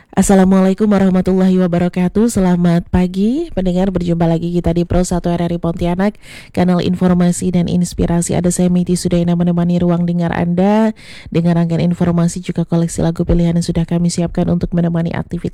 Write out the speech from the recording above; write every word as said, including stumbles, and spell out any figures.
Assalamualaikum warahmatullahi wabarakatuh. Selamat pagi pendengar, berjumpa lagi kita di Pro satu R R I Pontianak, kanal informasi dan inspirasi. Ada saya Miti Sudaina menemani ruang dengar Anda dengan rangkaian informasi juga koleksi lagu pilihan yang sudah kami siapkan untuk menemani aktivitas